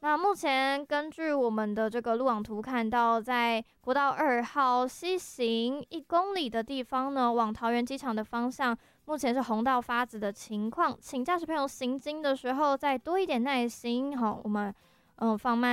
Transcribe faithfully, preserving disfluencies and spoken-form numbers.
那目前根据我们的这个路网图看到，在国道二号西行一公里的地方呢，往桃园机场的方向，目前是红道发紫的情况，请驾驶朋友行经的时候再多一点耐心，好，我们嗯放慢